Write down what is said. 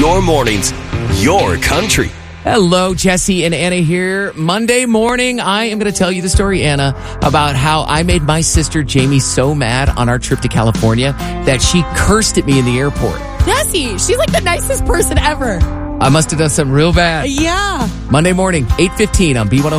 your mornings, your country. Hello, Jesse and Anna here. Monday morning, I am going to tell you the story, Anna, about how I made my sister Jamie so mad on our trip to California that she cursed at me in the airport. Jesse, she's like the nicest person ever. I must have done something real bad. Yeah. Monday morning, 8:15 on B105.